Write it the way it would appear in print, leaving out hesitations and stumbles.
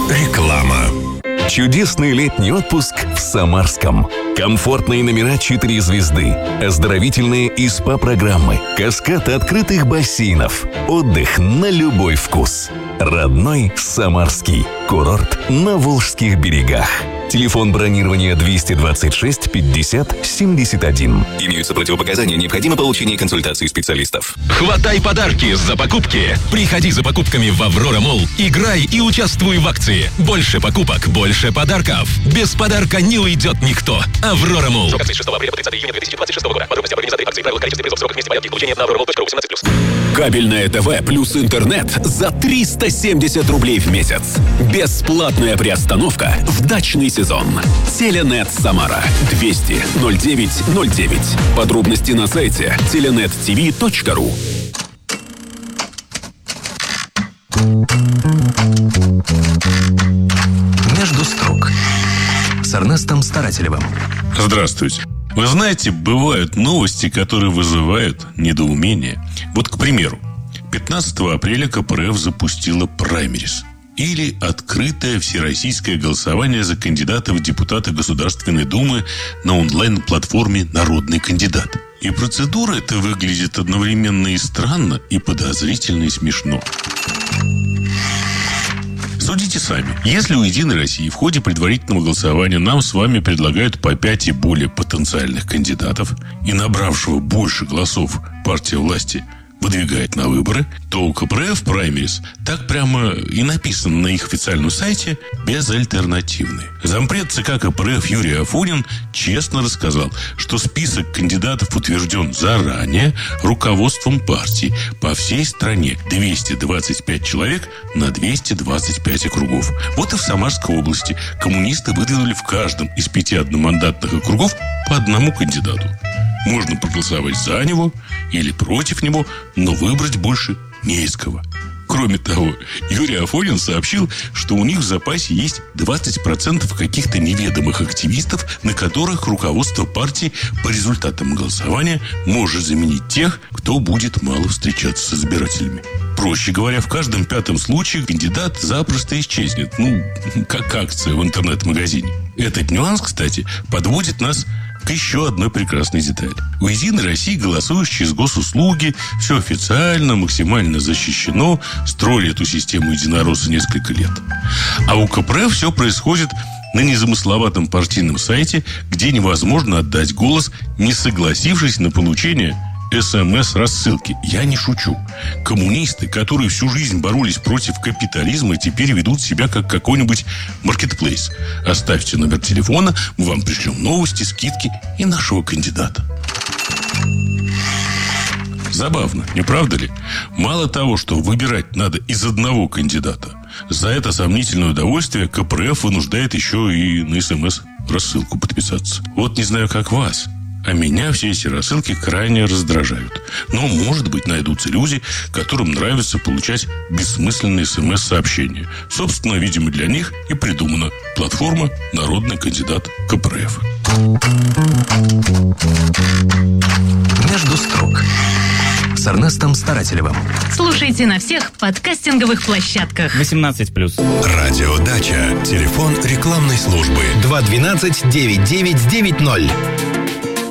Реклама. Чудесный летний отпуск в Самарском. Комфортные номера 4 звезды, оздоровительные и СПА-программы, каскад открытых бассейнов, отдых на любой вкус. Родной Самарский. Курорт на Волжских берегах. Телефон бронирования 226 50 71. Имеются противопоказания, необходимо получение консультации специалистов. Хватай подарки за покупки. Приходи за покупками в Аврора Молл. Играй и участвуй в акции. Больше покупок, больше подарков. Без подарка не уйдет никто. Аврора Молл. Срок акции с 6 апреля по 30 июня 2026 года. Подробности об организации акции, правила, количество призов, срок вместе порядки получения на avroramall.ru 18+. Кабельное ТВ плюс интернет за 370 рублей в месяц. Бесплатная приостановка в дачный сезон. Теленет Самара. 200 09 09. Подробности на сайте telenettv.ru. Между строк с Эрнестом Старателевым. Здравствуйте. Вы знаете, бывают новости, которые вызывают недоумение. Вот, к примеру, 15 апреля КПРФ запустила праймерис. Или открытое всероссийское голосование за кандидата в депутаты Государственной Думы на онлайн-платформе «Народный кандидат». И процедура эта выглядит одновременно и странно, и подозрительно, и смешно. Судите сами. Если у «Единой России» в ходе предварительного голосования нам с вами предлагают по 5 и более потенциальных кандидатов, и набравшего больше голосов партия власти выдвигает на выборы, то у КПРФ праймерис так прямо и написано на их официальном сайте безальтернативный. Зампред ЦК КПРФ Юрий Афонин честно рассказал, что список кандидатов утвержден заранее руководством партии по всей стране. 225 человек на 225 округов. Вот и в Самарской области коммунисты выдвинули в каждом из 5 одномандатных округов по одному кандидату. Можно проголосовать за него или против него, но выбрать больше не из кого. Кроме того, Юрий Афонин сообщил, что у них в запасе есть 20% каких-то неведомых активистов, на которых руководство партии по результатам голосования может заменить тех, кто будет мало встречаться с избирателями. Проще говоря, в каждом 5-м случае кандидат запросто исчезнет. Как акция в интернет-магазине. Этот нюанс, кстати, подводит нас к еще одной прекрасной детали. У «Единой России» голосуешь через госуслуги, все официально, максимально защищено, строили эту систему единороссы несколько лет. А у КПРФ все происходит на незамысловатом партийном сайте, где невозможно отдать голос, не согласившись на получение СМС-рассылки. Я не шучу. Коммунисты, которые всю жизнь боролись против капитализма, теперь ведут себя как какой-нибудь маркетплейс. Оставьте номер телефона, мы вам пришлем новости, скидки и нашего кандидата. Забавно, не правда ли? Мало того, что выбирать надо из одного кандидата, за это сомнительное удовольствие КПРФ вынуждает еще и на СМС-рассылку подписаться. Вот не знаю, как вас, а меня все эти рассылки крайне раздражают. Но, может быть, найдутся люди, которым нравится получать бессмысленные СМС-сообщения. Собственно, видимо, для них и придумана платформа «Народный кандидат КПРФ». Между строк с Эрнестом Старателевым. Слушайте на всех подкастинговых площадках. 18+. Радиодача. Телефон рекламной службы 212-9990.